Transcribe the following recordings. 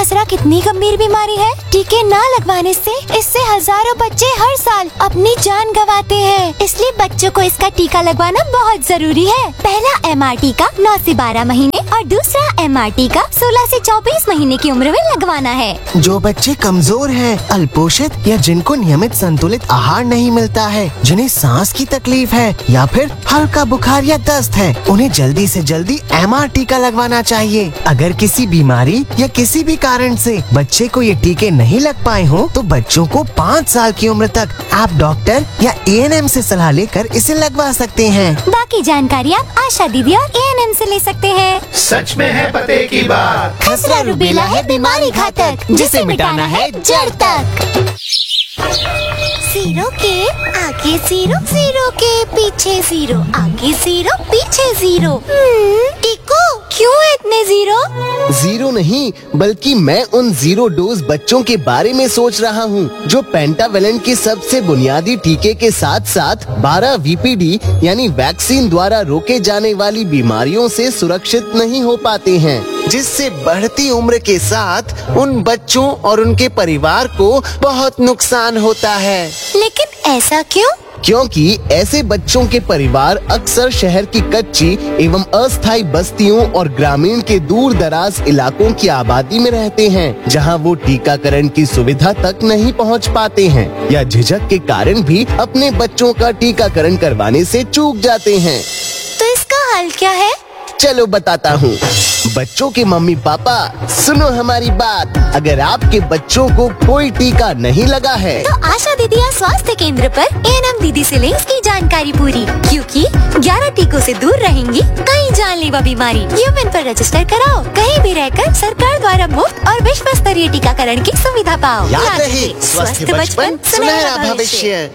खसरा कितनी गंभीर बीमारी है। टीके न लगवाने से इससे हजारों बच्चे हर साल अपनी जान गंवाते हैं। इसलिए बच्चों को इसका टीका लगवाना बहुत जरूरी है। पहला MR टीका 9 से 12 महीने और दूसरा MR टीका 16 से 24 महीने की उम्र में लगवाना है। जो बच्चे कमजोर हैं, अल्पोषित या जिनको नियमित संतुलित आहार नहीं मिलता है, जिन्हें सांस की तकलीफ है या फिर हल्का बुखार या दस्त है, उन्हें जल्दी से जल्दी MR टीका लगवाना चाहिए। अगर किसी बीमारी या किसी भी कारण से बच्चे को ये टीके नहीं लग पाए हो तो बच्चों को 5 साल की उम्र तक आप डॉक्टर या ANM से सलाह लेकर इसे लगवा सकते हैं। बाकी जानकारी आप आशा दीदी और ANM से ले सकते हैं। सच में है पते की बात। खसरा रूबेला है बीमारी घातक, जिसे मिटाना है जड़ तक। जीरो के आगे जीरो, जीरो के पीछे जीरो, आगे जीरो पीछे जीरो। टीको क्यों है इतने जीरो? जीरो नहीं, बल्कि मैं उन जीरो डोज बच्चों के बारे में सोच रहा हूँ जो पेंटावेलेंट के सबसे बुनियादी टीके के साथ साथ 12 VPD यानी वैक्सीन द्वारा रोके जाने वाली बीमारियों से सुरक्षित नहीं हो पाते हैं, जिससे बढ़ती उम्र के साथ उन बच्चों और उनके परिवार को बहुत नुकसान होता है। लेकिन ऐसा क्यों? क्योंकि ऐसे बच्चों के परिवार अक्सर शहर की कच्ची एवं अस्थायी बस्तियों और ग्रामीण के दूर दराज इलाकों की आबादी में रहते हैं, जहां वो टीकाकरण की सुविधा तक नहीं पहुंच पाते हैं या झिझक के कारण भी अपने बच्चों का टीकाकरण करवाने से चूक जाते हैं। तो इसका हल क्या है? चलो बताता हूँ। बच्चों के मम्मी पापा सुनो हमारी बात। अगर आपके बच्चों को कोई टीका नहीं लगा है तो आशा दीदी या स्वास्थ्य केंद्र पर ANM दीदी से लें इसकी जानकारी पूरी, क्योंकि 11 टीकों से दूर रहेंगी कई जानलेवा बीमारी। यूमिन पर रजिस्टर कराओ, कहीं भी रहकर सरकार द्वारा मुफ्त और विश्व स्तरीय टीकाकरण की सुविधा पाओ। याद रहे, स्वस्थ बचपन सुनहरा भविष्य।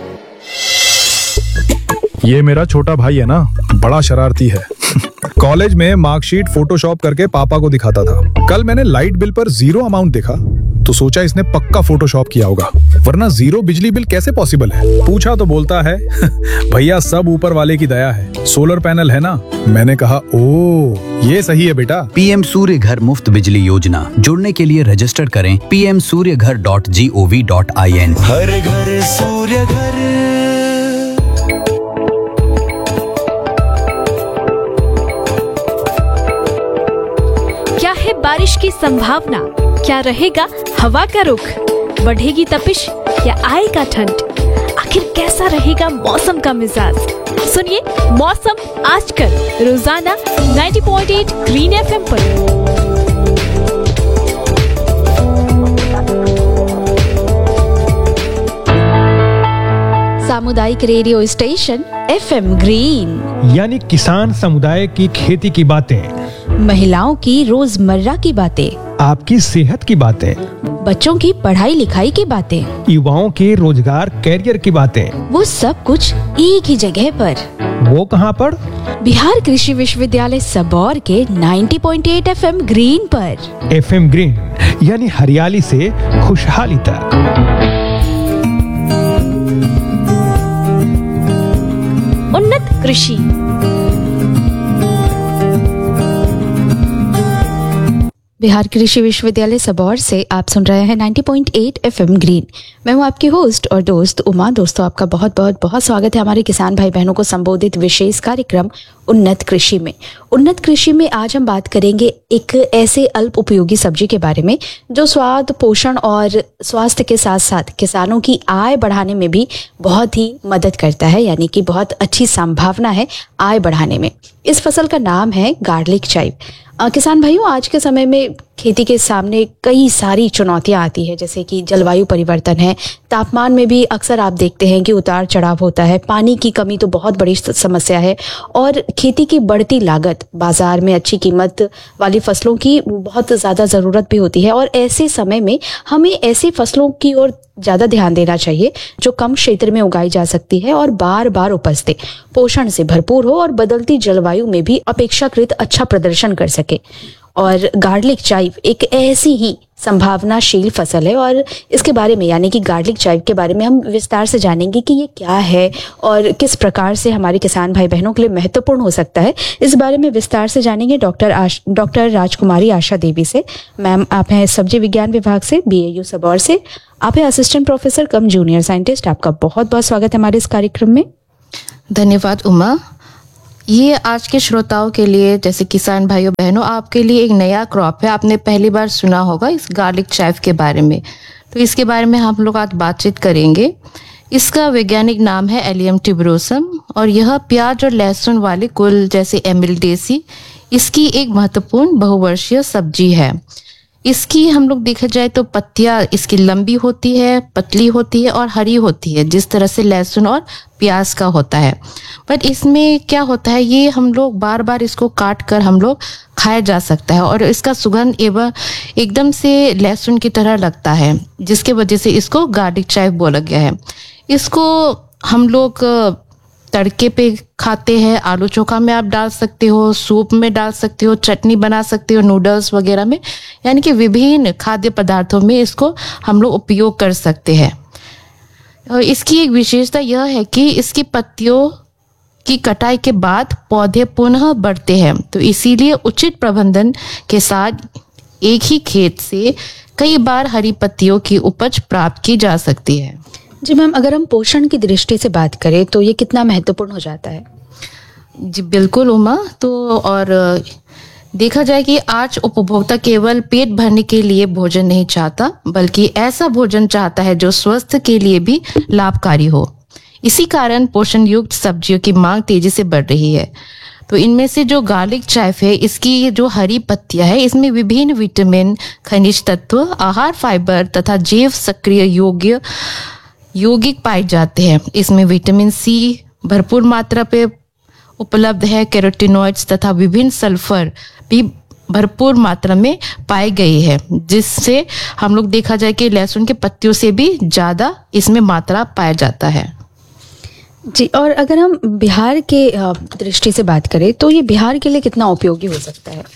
ये मेरा छोटा भाई है ना, बड़ा शरारती है। कॉलेज में मार्कशीट फोटोशॉप करके पापा को दिखाता था। कल मैंने लाइट बिल पर 0 अमाउंट देखा तो सोचा इसने पक्का फोटोशॉप किया होगा, वरना 0 बिजली बिल कैसे पॉसिबल है। पूछा तो बोलता है भैया सब ऊपर वाले की दया है, सोलर पैनल है ना। मैंने कहा ओ ये सही है बेटा। PM सूर्य घर मुफ्त बिजली योजना, जुड़ने के लिए रजिस्टर करें pmsuryaghar.gov.in। हर घर सूर्य घर। क्या है बारिश की संभावना? क्या रहेगा हवा का रुख? बढ़ेगी तपिश या आएगा ठंड? आखिर कैसा रहेगा मौसम का मिजाज? सुनिए मौसम आजकल रोजाना 90.8 ग्रीन FM पर। सामुदायिक रेडियो स्टेशन FM ग्रीन, यानी किसान समुदाय की खेती की बातें, महिलाओं की रोजमर्रा की बातें, आपकी सेहत की बातें, बच्चों की पढ़ाई लिखाई की बातें, युवाओं के रोजगार कैरियर की बातें, वो सब कुछ एक ही जगह पर। वो कहाँ पर? बिहार कृषि विश्वविद्यालय सबौर के 90.8 FM ग्रीन पर। FM ग्रीन यानी हरियाली से खुशहाली तक। उन्नत कृषि। बिहार कृषि विश्वविद्यालय सबौर से आप सुन रहे हैं 90.8 FM ग्रीन। मैं हूं आपकी होस्ट और दोस्त उमा। दोस्तों आपका बहुत स्वागत है हमारे किसान भाई बहनों को संबोधित विशेष कार्यक्रम उन्नत कृषि में। उन्नत कृषि में आज हम बात करेंगे एक ऐसे अल्प उपयोगी सब्जी के बारे में जो स्वाद, पोषण और स्वास्थ्य के साथ साथ किसानों की आय बढ़ाने में भी बहुत ही मदद करता है, यानी कि बहुत अच्छी संभावना है आय बढ़ाने में। इस फसल का नाम है गार्लिक चाइव। किसान भाइयों, आज के समय में खेती के सामने कई सारी चुनौतियां आती है, जैसे कि जलवायु परिवर्तन है, तापमान में भी अक्सर आप देखते हैं कि उतार चढ़ाव होता है, पानी की कमी तो बहुत बड़ी समस्या है, और खेती की बढ़ती लागत, बाजार में अच्छी कीमत वाली फसलों की बहुत ज़्यादा ज़रूरत भी होती है। और ऐसे समय में हमें ऐसी फसलों की ओर ज़्यादा ध्यान देना चाहिए जो कम क्षेत्र में उगाई जा सकती है और बार बार उपज दे, पोषण से भरपूर हो और बदलती जलवायु में भी अपेक्षाकृत अच्छा प्रदर्शन कर सके। और गार्लिक चाइव एक ऐसी ही संभावनाशील फसल है और इसके बारे में यानी कि गार्लिक चाइव के बारे में हम विस्तार से जानेंगे कि ये क्या है और किस प्रकार से हमारे किसान भाई बहनों के लिए महत्वपूर्ण हो सकता है। इस बारे में विस्तार से जानेंगे डॉक्टर राजकुमारी आशा देवी से। मैम, आप हैं सब्जी विज्ञान विभाग से, BAU सबौर से। आप हैं असिस्टेंट प्रोफेसर कम जूनियर साइंटिस्ट। आपका बहुत बहुत स्वागत है हमारे इस कार्यक्रम में। धन्यवाद उमा। ये आज के श्रोताओं के लिए, जैसे किसान भाइयों बहनों, आपके लिए एक नया क्रॉप है। आपने पहली बार सुना होगा इस गार्लिक चाइव के बारे में, तो इसके बारे में हम लोग आज बातचीत करेंगे। इसका वैज्ञानिक नाम है एलियम ट्यूबरोसम और यह प्याज और लहसुन वाले कुल जैसे एमिल्डेसी इसकी एक महत्वपूर्ण बहुवर्षीय सब्जी है। इसकी हम लोग देखा जाए तो पत्तियां इसकी लंबी होती है, पतली होती है और हरी होती है, जिस तरह से लहसुन और प्याज का होता है। बट इसमें क्या होता है, ये हम लोग बार बार इसको काट कर हम लोग खाया जा सकता है और इसका सुगंध एवं एकदम से लहसुन की तरह लगता है, जिसके वजह से इसको गार्लिक चाइव बोला गया है। इसको हम लोग तड़के पे खाते हैं, आलू चोखा में आप डाल सकते हो, सूप में डाल सकते हो, चटनी बना सकते हो, नूडल्स वगैरह में, यानी कि विभिन्न खाद्य पदार्थों में इसको हम लोग उपयोग कर सकते हैं। और इसकी एक विशेषता यह है कि इसकी पत्तियों की कटाई के बाद पौधे पुनः बढ़ते हैं, तो इसीलिए उचित प्रबंधन के साथ एक ही खेत से कई बार हरी पत्तियों की उपज प्राप्त की जा सकती है। जी मैम, अगर हम पोषण की दृष्टि से बात करें तो ये कितना महत्वपूर्ण हो जाता है? जी बिल्कुल उमा। तो और देखा जाए कि आज उपभोक्ता केवल पेट भरने के लिए भोजन नहीं चाहता, बल्कि ऐसा भोजन चाहता है जो स्वास्थ्य के लिए भी लाभकारी हो। इसी कारण पोषण युक्त सब्जियों की मांग तेजी से बढ़ रही है। तो इनमें से जो गार्लिक चाइव है, इसकी जो हरी पत्तियां है, इसमें विभिन्न विटामिन, खनिज तत्व, आहार फाइबर तथा जैव सक्रिय यौगिक पाए जाते हैं। इसमें विटामिन C भरपूर मात्रा पे उपलब्ध है, कैरोटीनॉइड्स तथा विभिन्न सल्फर भी भरपूर मात्रा में पाए गए हैं, जिससे हम लोग देखा जाए कि लहसुन के पत्तियों से भी ज्यादा इसमें मात्रा पाया जाता है। जी, और अगर हम बिहार के दृष्टि से बात करें तो ये बिहार के लिए कितना उपयोगी हो सकता है?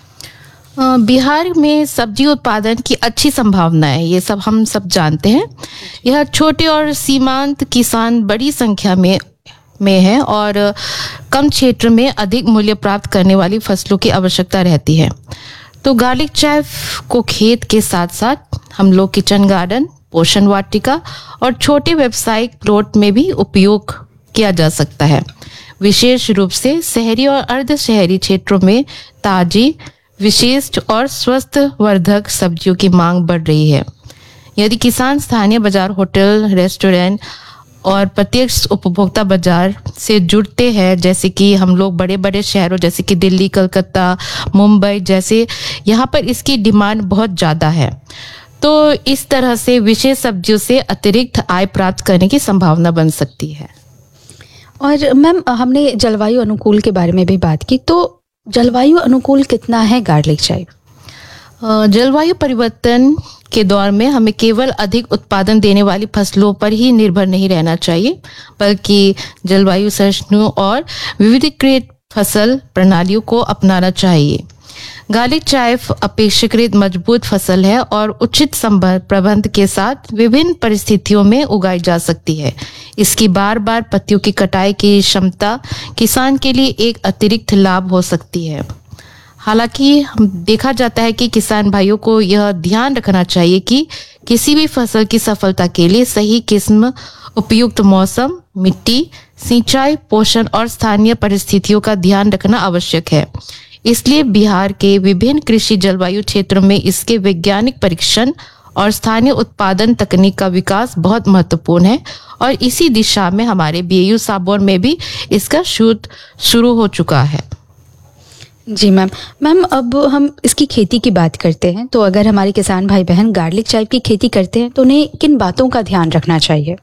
बिहार में सब्जी उत्पादन की अच्छी संभावना है, ये सब हम सब जानते हैं। यह छोटे और सीमांत किसान बड़ी संख्या में है और कम क्षेत्र में अधिक मूल्य प्राप्त करने वाली फसलों की आवश्यकता रहती है। तो गार्लिक चाइव को खेत के साथ साथ हम लोग किचन गार्डन, पोषण वाटिका और छोटे व्यावसायिक प्लॉट में भी उपयोग किया जा सकता है। विशेष रूप से शहरी और अर्ध शहरी क्षेत्रों में ताजी, विशिष्ट और स्वास्थ्यवर्धक सब्जियों की मांग बढ़ रही है। यदि किसान स्थानीय बाजार, होटल, रेस्टोरेंट और प्रत्यक्ष उपभोक्ता बाजार से जुड़ते हैं, जैसे कि हम लोग बड़े बड़े शहरों जैसे कि दिल्ली, कलकत्ता, मुंबई जैसे, यहाँ पर इसकी डिमांड बहुत ज़्यादा है, तो इस तरह से विशेष सब्जियों से अतिरिक्त आय प्राप्त करने की संभावना बन सकती है। और मैम, हमने जलवायु अनुकूल के बारे में भी बात की, तो जलवायु अनुकूल कितना है गार्लिक चाइव? जलवायु परिवर्तन के दौर में हमें केवल अधिक उत्पादन देने वाली फसलों पर ही निर्भर नहीं रहना चाहिए, बल्कि जलवायु सहिष्णु और विविधीकृत फसल प्रणालियों को अपनाना चाहिए। गार्लिक चाइव अपेक्षाकृत मजबूत फसल है और उचित प्रबंध के साथ विभिन्न परिस्थितियों में उगाई जा सकती है। इसकी बार बार पत्तियों की कटाई की क्षमता किसान के लिए एक अतिरिक्त लाभ हो सकती है। हालांकि हम देखा जाता है कि किसान भाइयों को यह ध्यान रखना चाहिए कि किसी भी फसल की सफलता के लिए सही किस्म, उपयुक्त मौसम, मिट्टी, सिंचाई, पोषण और स्थानीय परिस्थितियों का ध्यान रखना आवश्यक है। इसलिए बिहार के विभिन्न कृषि जलवायु क्षेत्रों में इसके वैज्ञानिक परीक्षण और स्थानीय उत्पादन तकनीक का विकास बहुत महत्वपूर्ण है और इसी दिशा में हमारे BAU साबौर में भी इसका शोध शुरू हो चुका है। जी मैम, अब हम इसकी खेती की बात करते हैं, तो अगर हमारे किसान भाई बहन गार्लिक चाइव की खेती करते हैं तो उन्हें किन बातों का ध्यान रखना चाहिए?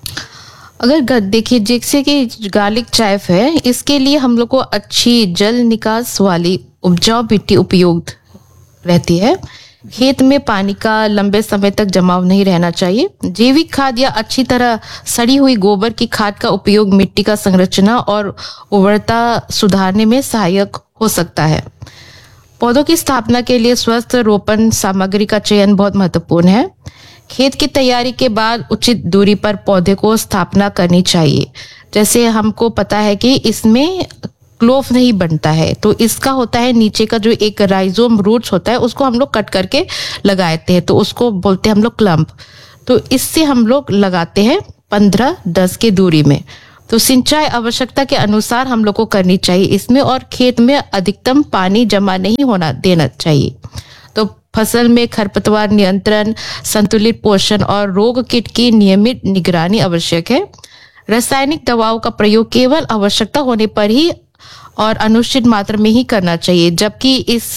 अगर देखिए, जैसे कि गार्लिक चाइव है, इसके लिए हम लोग को अच्छी जल निकास वाली उपजाऊ मिट्टी उपयुक्त रहती है। खेत में पानी का लंबे समय तक जमाव नहीं रहना चाहिए। जैविक खाद या अच्छी तरह सड़ी हुई गोबर की खाद का उपयोग मिट्टी का संरचना और उर्वरता सुधारने में सहायक हो सकता है। पौधों की स्थापना के लिए स्वस्थ रोपण सामग्री का चयन बहुत महत्वपूर्ण है। खेत की तैयारी के बाद उचित दूरी पर पौधे को स्थापना करनी चाहिए। जैसे हमको पता है कि इसमें क्लोफ नहीं बनता है, तो इसका होता है नीचे का जो एक राइजोम रूट्स होता है उसको हम लोग कट करके लगाते हैं, तो उसको बोलते हैं हम लोग क्लम्प। तो इससे हम लोग लगाते हैं 15-10 की दूरी में। तो सिंचाई आवश्यकता के अनुसार हम लोग को करनी चाहिए इसमें, और खेत में अधिकतम पानी जमा नहीं होना देना चाहिए। तो फसल में खरपतवार नियंत्रण, संतुलित पोषण और रोग कीट की नियमित निगरानी आवश्यक है। रासायनिक दवाओं का प्रयोग केवल आवश्यकता होने पर ही और अनुचित मात्रा में ही करना चाहिए, जबकि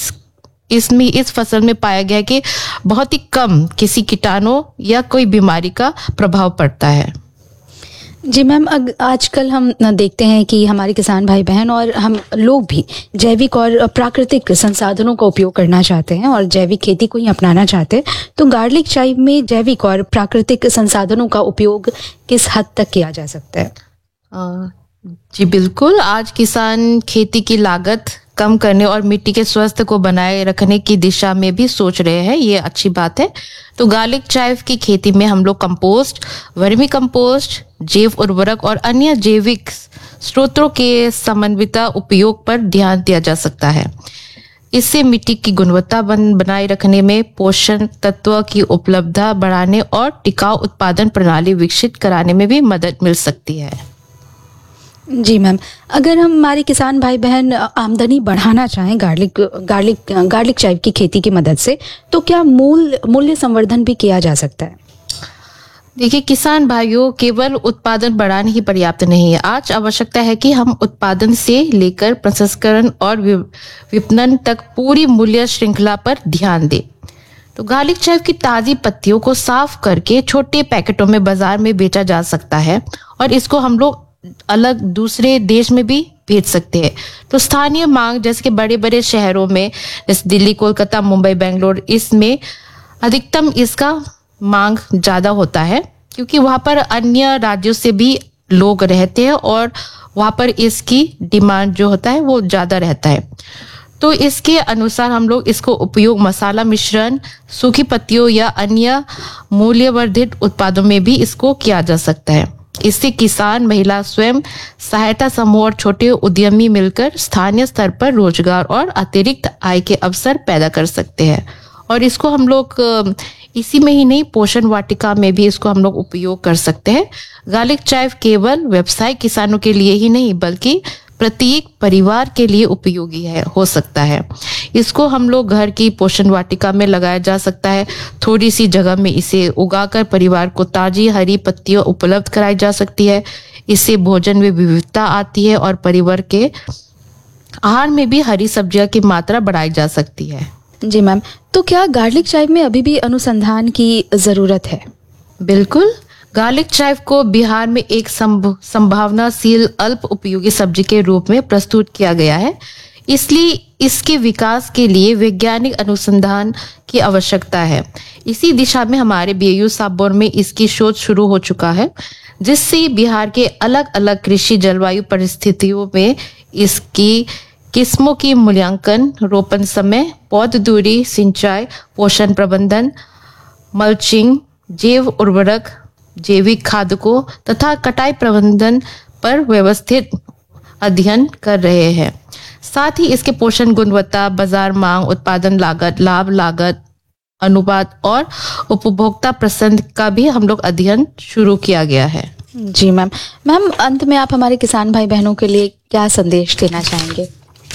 इस फसल में पाया गया है कि बहुत ही कम किसी कीटाणु या कोई बीमारी का प्रभाव पड़ता है। जी मैम, आजकल हम देखते हैं कि हमारे किसान भाई बहन और हम लोग भी जैविक और प्राकृतिक संसाधनों का उपयोग करना चाहते हैं और जैविक खेती को ही अपनाना चाहते हैं। तो गार्लिक चाय में जैविक और प्राकृतिक संसाधनों का उपयोग किस हद तक किया जा सकता है? जी बिल्कुल, आज किसान खेती की लागत कम करने और मिट्टी के स्वास्थ्य को बनाए रखने की दिशा में भी सोच रहे हैं, ये अच्छी बात है। तो गार्लिक चाय की खेती में हम लोग कंपोस्ट, वर्मी कंपोस्ट, जैव उर्वरक और अन्य जैविक स्रोतों के समन्वित उपयोग पर ध्यान दिया जा सकता है। इससे मिट्टी की गुणवत्ता बनाए रखने में, पोषण तत्व की उपलब्धता बढ़ाने और टिकाऊ उत्पादन प्रणाली विकसित कराने में भी मदद मिल सकती है। जी मैम, अगर हम हमारे किसान भाई बहन आमदनी बढ़ाना चाहें गार्लिक चाय की खेती की मदद से, तो क्या मूल्य संवर्धन भी किया जा सकता है? देखिए किसान भाइयों, केवल उत्पादन बढ़ाना ही पर्याप्त नहीं है। आज आवश्यकता है कि हम उत्पादन से लेकर प्रसंस्करण और विपणन तक पूरी मूल्य श्रृंखला पर ध्यान दें। तो गार्लिक चाय की ताजी पत्तियों को साफ करके छोटे पैकेटों में बाजार में बेचा जा सकता है और इसको हम लोग अलग दूसरे देश में भी भेज सकते हैं। तो स्थानीय मांग जैसे कि बड़े बड़े शहरों में जैसे दिल्ली, कोलकाता, मुंबई, बेंगलोर, इसमें अधिकतम इसका मांग ज्यादा होता है क्योंकि वहां पर अन्य राज्यों से भी लोग रहते हैं और वहां पर इसकी डिमांड जो होता है वो ज्यादा रहता है। तो इसके अनुसार हम लोग इसको उपयोग मसाला मिश्रण, सूखी पत्तियों या अन्य मूल्यवर्धित उत्पादों में भी इसको किया जा सकता है। इससे किसान, महिला स्वयं सहायता समूह और छोटे उद्यमी मिलकर स्थानीय स्तर पर रोजगार और अतिरिक्त आय के अवसर पैदा कर सकते हैं। और इसको हम लोग इसी में ही नहीं, पोषण वाटिका में भी इसको हम लोग उपयोग कर सकते हैं। गार्लिक चाय केवल व्यवसाय किसानों के लिए ही नहीं बल्कि प्रत्येक परिवार के लिए उपयोगी हो सकता है। इसको हम लोग घर की पोषण वाटिका में लगाया जा सकता है। थोड़ी सी जगह में इसे उगाकर परिवार को ताजी हरी पत्तियां उपलब्ध कराई जा सकती है। इससे भोजन में विविधता आती है और परिवार के आहार में भी हरी सब्जियां की मात्रा बढ़ाई जा सकती है। जी मैम, तो क्या गार्लिक चाय में अभी भी अनुसंधान की जरूरत है? बिल्कुल, गार्लिक चाय को बिहार में एक संभावनाशील अल्प उपयोगी सब्जी के रूप में प्रस्तुत किया गया है। इसलिए इसके विकास के लिए वैज्ञानिक अनुसंधान की आवश्यकता है। इसी दिशा में हमारे BAU साबौर में इसकी शोध शुरू हो चुका है, जिससे बिहार के अलग अलग कृषि जलवायु परिस्थितियों में इसकी किस्मों की मूल्यांकन, रोपण समय, पौध दूरी, सिंचाई, पोषण प्रबंधन, मल्चिंग, जैव उर्वरक, जैविक खाद को तथा कटाई प्रबंधन पर व्यवस्थित अध्ययन कर रहे हैं। साथ ही इसके पोषण गुणवत्ता, बाजार मांग, उत्पादन लागत, लाभ लागत अनुपात और उपभोक्ता पसंद का भी हम लोग अध्ययन शुरू किया गया है। जी मैम, अंत में आप हमारे किसान भाई बहनों के लिए क्या संदेश देना चाहेंगे?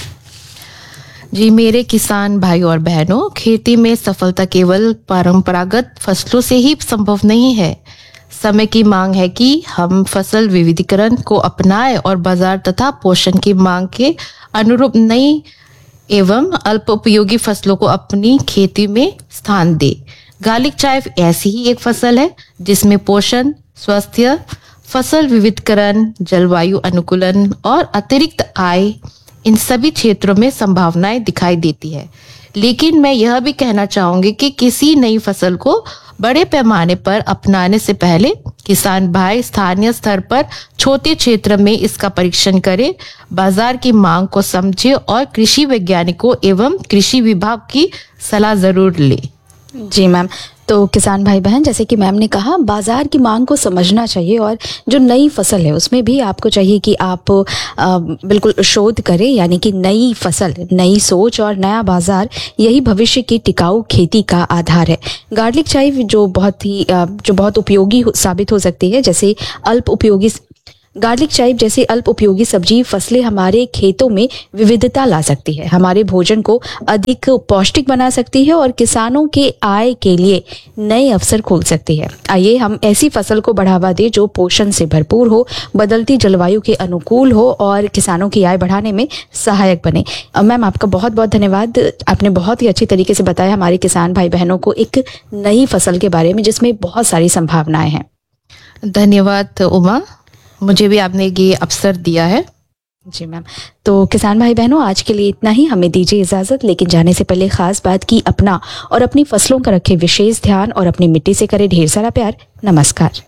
जी मेरे किसान भाई और बहनों, खेती में सफलता केवल परंपरागत फसलों से ही संभव नहीं है। समय की मांग है कि हम फसल विविधीकरण को अपनाएं और बाजार तथा पोषण की मांग के अनुरूप नई एवं अल्प उपयोगी फसलों को अपनी खेती में स्थान दें। गार्लिक चाय ऐसी ही एक फसल है जिसमें पोषण, स्वास्थ्य, फसल विविधीकरण, जलवायु अनुकूलन और अतिरिक्त आय, इन सभी क्षेत्रों में संभावनाएं दिखाई देती है। लेकिन मैं यह भी कहना चाहूंगी कि किसी नई फसल को बड़े पैमाने पर अपनाने से पहले किसान भाई स्थानीय स्तर पर छोटे क्षेत्र में इसका परीक्षण करें, बाजार की मांग को समझे और कृषि वैज्ञानिकों एवं कृषि विभाग की सलाह जरूर ले। जी मैम, तो किसान भाई बहन, जैसे कि मैम ने कहा, बाजार की मांग को समझना चाहिए और जो नई फसल है उसमें भी आपको चाहिए कि आप बिल्कुल शोध करें, यानी कि नई फसल, नई सोच और नया बाजार, यही भविष्य की टिकाऊ खेती का आधार है। गार्लिक चाइव जो बहुत उपयोगी साबित हो सकती है, जैसे गार्लिक चाइव जैसी अल्प उपयोगी सब्जी फसलें हमारे खेतों में विविधता ला सकती है, हमारे भोजन को अधिक पौष्टिक बना सकती है और किसानों के आय के लिए नए अवसर खोल सकती है। आइए हम ऐसी फसल को बढ़ावा दें जो पोषण से भरपूर हो, बदलती जलवायु के अनुकूल हो और किसानों की आय बढ़ाने में सहायक बने। मैम, आपका बहुत बहुत धन्यवाद। आपने बहुत ही अच्छी तरीके से बताया हमारे किसान भाई बहनों को एक नई फसल के बारे में जिसमें बहुत सारी संभावनाएं हैं। धन्यवाद उमा, मुझे भी आपने ये अवसर दिया है। जी मैम, तो किसान भाई बहनों, आज के लिए इतना ही। हमें दीजिए इजाजत, लेकिन जाने से पहले खास बात की अपना और अपनी फसलों का रखें विशेष ध्यान और अपनी मिट्टी से करें ढेर सारा प्यार। नमस्कार।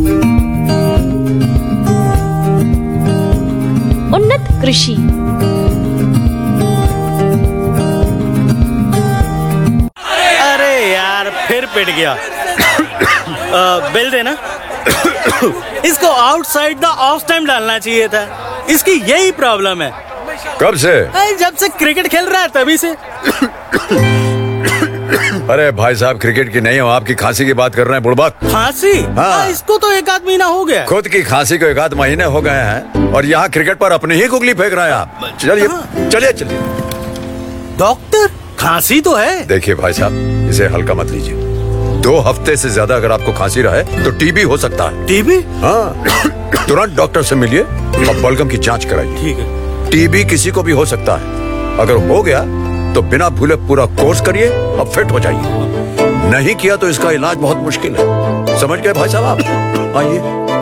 उन्नत कृषि। अरे यार, फिर पिट गया। बिल देना। इसको आउटसाइड द ऑफ टाइम डालना चाहिए था। इसकी यही प्रॉब्लम है। कब से? जब से क्रिकेट खेल रहा है तभी से। अरे भाई साहब, क्रिकेट की नहीं हो, आपकी खांसी की बात कर रहे हैं बुड़बक। खांसी? हाँ। इसको तो 1 महीना हो गया। खुद की खांसी को 1 महीने हो गए हैं और यहाँ क्रिकेट पर अपनी ही गुगली फेंक रहे हैं आप। चलिए चलिए चलिए। डॉक्टर, खांसी तो है। देखिए भाई साहब, इसे हल्का मत लीजिए। 2 हफ्ते से ज्यादा अगर आपको खांसी रहे तो टीबी हो सकता है। टीबी? हाँ, तुरंत डॉक्टर से मिलिए और बलगम की जांच कराइए। ठीक है। टीबी किसी को भी हो सकता है। अगर हो गया तो बिना भूले पूरा कोर्स करिए और फिट हो जाइए। नहीं किया तो इसका इलाज बहुत मुश्किल है। समझ गए भाई साहब आप? आइए।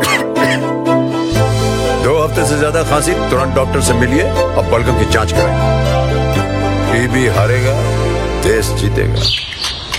2 हफ्ते से ज्यादा खांसी, तुरंत डॉक्टर से मिलिए और बलगम की जांच कराइए। टीबी हारेगा, देश जीतेगा।